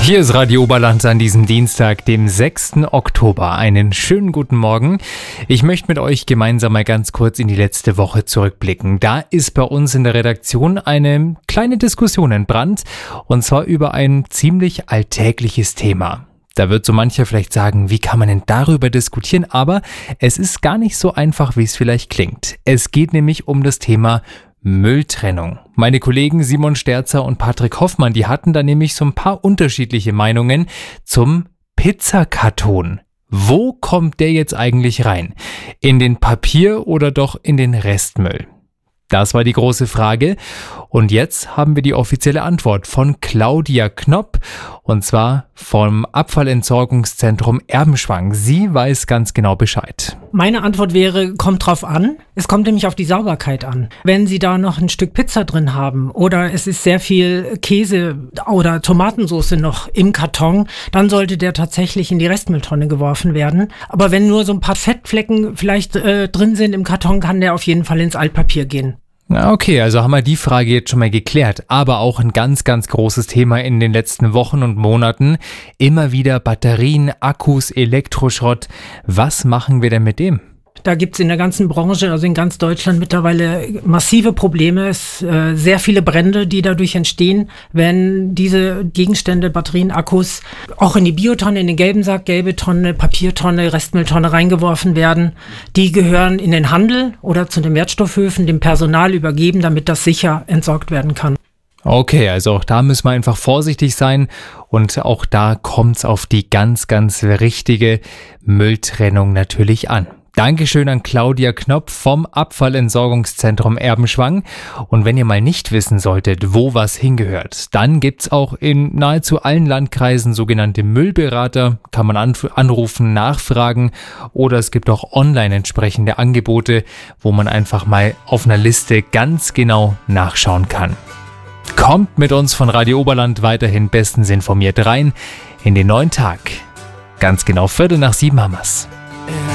Hier ist Radio Oberland an diesem Dienstag, dem 6. Oktober. Einen schönen guten Morgen. Ich möchte mit euch gemeinsam mal ganz kurz in die letzte Woche zurückblicken. Da ist bei uns in der Redaktion eine kleine Diskussion entbrannt, und zwar über ein ziemlich alltägliches Thema. Da wird so mancher vielleicht sagen, wie kann man denn darüber diskutieren? Aber es ist gar nicht so einfach, wie es vielleicht klingt. Es geht nämlich um das Thema Mülltrennung. Meine Kollegen Simon Sterzer und Patrick Hoffmann, die hatten da nämlich so ein paar unterschiedliche Meinungen zum Pizzakarton. Wo kommt der jetzt eigentlich rein? In den Papier- oder doch in den Restmüll? Das war die große Frage. Und jetzt haben wir die offizielle Antwort von Claudia Knopp, und zwar vom Abfallentsorgungszentrum Erbenschwang. Sie weiß ganz genau Bescheid. Meine Antwort wäre, kommt drauf an. Es kommt nämlich auf die Sauberkeit an. Wenn Sie da noch ein Stück Pizza drin haben oder es ist sehr viel Käse oder Tomatensauce noch im Karton, dann sollte der tatsächlich in die Restmülltonne geworfen werden. Aber wenn nur so ein paar Fettflecken vielleicht drin sind im Karton, kann der auf jeden Fall ins Altpapier gehen. Okay, also haben wir die Frage jetzt schon mal geklärt, aber auch ein ganz, ganz großes Thema in den letzten Wochen und Monaten. Immer wieder Batterien, Akkus, Elektroschrott. Was machen wir denn mit dem? Da gibt's in der ganzen Branche, also in ganz Deutschland mittlerweile massive Probleme. Es sehr viele Brände, die dadurch entstehen, wenn diese Gegenstände, Batterien, Akkus auch in die Biotonne, in den gelben Sack, gelbe Tonne, Papiertonne, Restmülltonne reingeworfen werden. Die gehören in den Handel oder zu den Wertstoffhöfen, dem Personal übergeben, damit das sicher entsorgt werden kann. Okay, also auch da müssen wir einfach vorsichtig sein, und auch da kommt's auf die ganz, ganz richtige Mülltrennung natürlich an. Dankeschön an Claudia Knopp vom Abfallentsorgungszentrum Erbenschwang. Und wenn ihr mal nicht wissen solltet, wo was hingehört, dann gibt's auch in nahezu allen Landkreisen sogenannte Müllberater. Kann man anrufen, nachfragen, oder es gibt auch online entsprechende Angebote, wo man einfach mal auf einer Liste ganz genau nachschauen kann. Kommt mit uns von Radio Oberland weiterhin bestens informiert rein in den neuen Tag. Ganz genau 7:15 haben wir's.